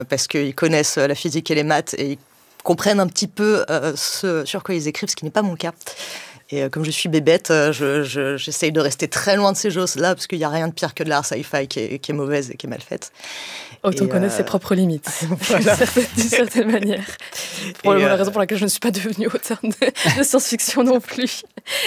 parce qu'ils connaissent la physique et les maths et ils comprennent un petit peu ce sur quoi ils écrivent, ce qui n'est pas mon cas. Et comme je suis bébête, j'essaye de rester très loin de ces choses-là, parce qu'il n'y a rien de pire que de l'art sci-fi qui est mauvaise et qui est mal faite. Autant connaître ses propres limites, voilà. d'une certaine manière. Probablement la raison pour laquelle je ne suis pas devenue auteur de science-fiction non plus.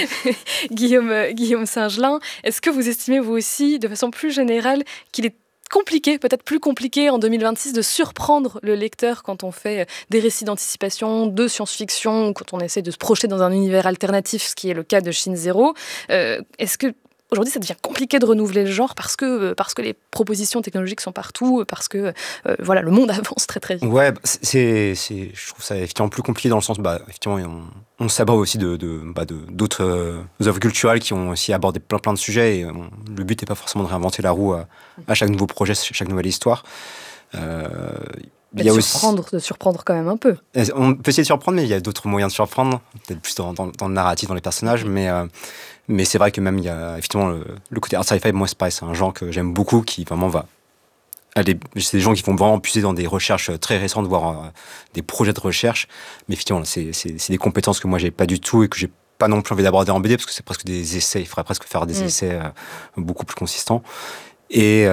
Guillaume Singelin, est-ce que vous estimez vous aussi, de façon plus générale, qu'il est compliqué, peut-être plus compliqué en 2026 de surprendre le lecteur quand on fait des récits d'anticipation, de science-fiction, quand on essaie de se projeter dans un univers alternatif, ce qui est le cas de Shin Zero. Est-ce que aujourd'hui ça devient compliqué de renouveler le genre parce que les propositions technologiques sont partout, parce que le monde avance très très vite? Ouais, je trouve ça effectivement plus compliqué dans le sens, effectivement, on s'abreuve aussi d'autres œuvres culturelles qui ont aussi abordé plein de sujets. Et le but n'est pas forcément de réinventer la roue à chaque nouveau projet, chaque nouvelle histoire. Il y a de surprendre quand même un peu. On peut essayer de surprendre, mais il y a d'autres moyens de surprendre, peut-être plus dans le narratif, dans les personnages, mais c'est vrai que même il y a effectivement le côté art sci-fi. Moi, c'est pareil, c'est un genre que j'aime beaucoup, qui vraiment va. C'est des gens qui vont vraiment puiser dans des recherches très récentes, voire des projets de recherche. Mais effectivement, c'est des compétences que moi j'ai pas du tout et que j'ai pas non plus envie d'aborder en BD, parce que c'est presque des essais. Il faudrait presque faire des essais beaucoup plus consistants. Et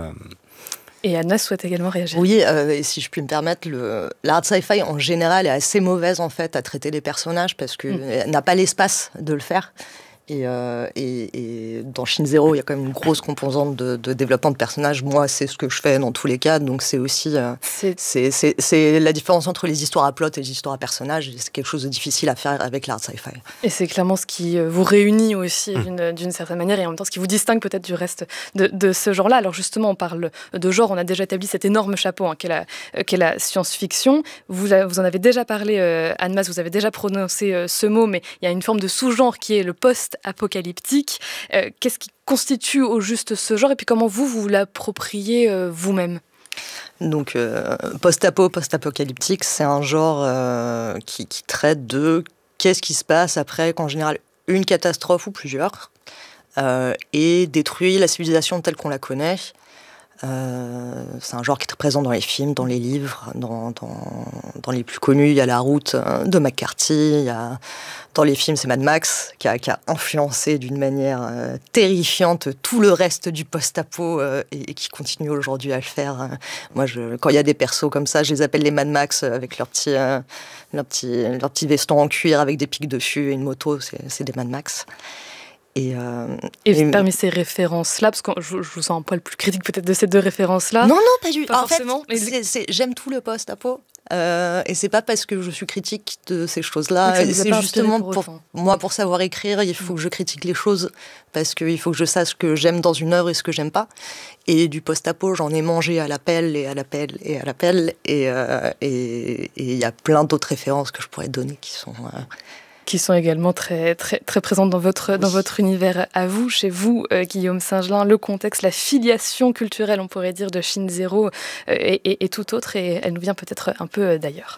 Anna souhaite également réagir. Oui, et si je puis me permettre, l'art sci-fi en général est assez mauvaise en fait à traiter les personnages parce qu'elle n'a pas l'espace de le faire. Et dans Shin Zero, il y a quand même une grosse composante de développement de personnages. Moi, c'est ce que je fais dans tous les cas. Donc, c'est aussi c'est la différence entre les histoires à plot et les histoires à personnages. C'est quelque chose de difficile à faire avec l'art sci-fi. Et c'est clairement ce qui vous réunit aussi d'une certaine manière, et en même temps ce qui vous distingue peut-être du reste de ce genre-là. Alors justement, on parle de genre. On a déjà établi cet énorme chapeau qu'est la science-fiction. Vous en avez déjà parlé, Anne-Mas, vous avez déjà prononcé ce mot, mais il y a une forme de sous-genre qui est le post-apocalyptique. Qu'est-ce qui constitue au juste ce genre, et puis comment vous l'appropriez vous-même? Donc, post-apocalyptique, c'est un genre qui traite de qu'est-ce qui se passe après qu'en général une catastrophe ou plusieurs et détruit la civilisation telle qu'on la connaît. C'est un genre qui est très présent dans les films, dans les livres, dans les plus connus. Il y a La Route de McCarthy, dans les films, c'est Mad Max qui a influencé d'une manière terrifiante tout le reste du post-apo et qui continue aujourd'hui à le faire. Moi, quand il y a des persos comme ça, je les appelle les Mad Max avec leur petit veston en cuir avec des pics dessus et une moto, c'est des Mad Max. Et parmi ces références-là, parce que je vous sens un poil plus critique peut-être de ces deux références-là. Non, pas du tout. En forcément. Fait, j'aime tout le post-apo. Et c'est pas parce que je suis critique de ces choses-là. C'est justement pour savoir écrire, il faut que je critique les choses parce qu'il faut que je sache ce que j'aime dans une œuvre et ce que j'aime pas. Et du post-apo, j'en ai mangé à l'appel et à l'appel et à l'appel. Et il y a plein d'autres références que je pourrais donner qui sont également très, très, très présentes dans votre univers à vous, chez vous, Guillaume Singelin, le contexte, la filiation culturelle, on pourrait dire, de Shin Zero et tout autre, et elle nous vient peut-être un peu d'ailleurs.